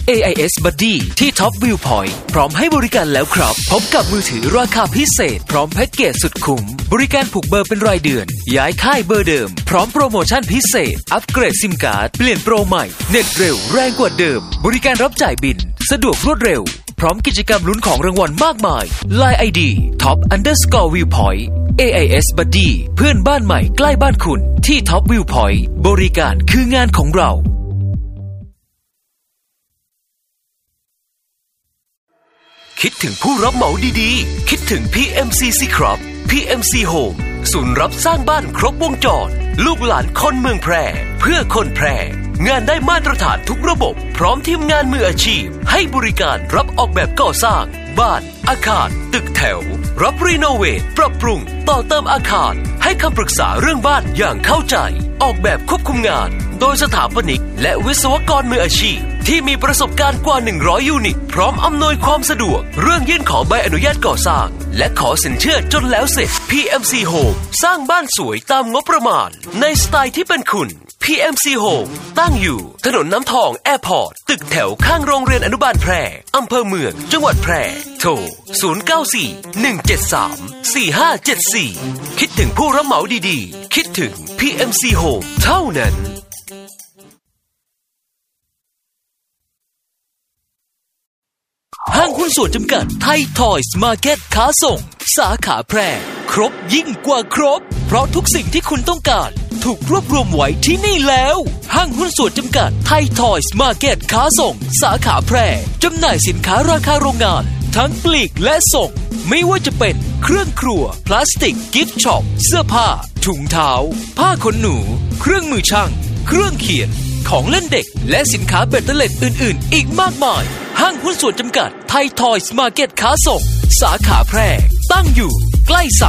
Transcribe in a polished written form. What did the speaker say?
AIS Buddy ที่ Top Viewpoint พร้อมให้บริการแล้วครับพบกับมือถือราคาพิเศษพร้อมแพ็กเกจสุดคุ้มบริการผูกเบอร์เป็นรายเดือนย้ายค่ายเบอร์เดิมพร้อมโปรโมชั่นพิเศษอัปเกรดซิมการ์ดเปลี่ยนโปรใหม่เน็ตเร็วแรงกว่าเดิมบริการรับจ่ายบินสะดวกรวดเร็วพร้อมกิจกรรมลุ้นของรางวัลมากมาย Line ID Top_Viewpoint AIS Buddy เพื่อนบ้านใหม่ใกล้บ้านคุณที่ Top Viewpoint บริการคืองานของเราคิดถึงผู้รับเหมาดีๆคิดถึง PMCC ครับ PMC Home ศูนย์รับสร้างบ้านครบวงจรลูกหลานคนเมืองแพร่เพื่อคนแพร่งานได้มาตรฐานทุกระบบพร้อมทีมงานมืออาชีพให้บริการรับออกแบบก่อสร้างบ้านอาคารตึกแถวรับรีโนเวทปรับปรุงต่อเติมอาคารให้คำปรึกษาเรื่องบ้านอย่างเข้าใจออกแบบควบคุมงานโดยสถาปนิกและวิศวกรมืออาชีพที่มีประสบการณ์กว่า100ยูนิตพร้อมอำนวยความสะดวกเรื่องยื่นขอใบอนุญาตก่อสร้างและขอสินเชื่อจนแล้วเสร็จ PMC Home สร้างบ้านสวยตามงบประมาณในสไตล์ที่เป็นคุณ PMC Home ตั้งอยู่ถนนน้ำทองแอร์พอร์ตตึกแถวข้างโรงเรียนอนุบาลแพร่อำเภอเมืองจังหวัดแพร่โทร 0941734574 คิดถึงผู้รับเหมาดีๆคิดถึง PMC Home เท่านั้นห้างหุ้นส่วนจำกัดไทยทอยส์มาร์เก็ตค้าส่งสาขาแพร่ครบยิ่งกว่าครบเพราะทุกสิ่งที่คุณต้องการถูกรวบรวมไว้ที่นี่แล้วห้างหุ้นส่วนจำกัดไทยทอยส์มาร์เก็ตค้าส่งสาขาแพร่จำหน่ายสินค้าราคาโรงงานทั้งปลีกและส่งไม่ว่าจะเป็นเครื่องครัวพลาสติกกิฟต์ช็อปเสื้อผ้าถุงเท้าผ้าขนหนูเครื่องมือช่างเครื่องเขียนของเล่นเด็กและสินค้าเบ็ดเตล็ดอื่นๆอีกมากมายห้างหุ้นส่วนจำกัดไทยทอยส์มาร์เก็ตค้าส่งสาขาแพร่ตั้งอยู่ใกล้สา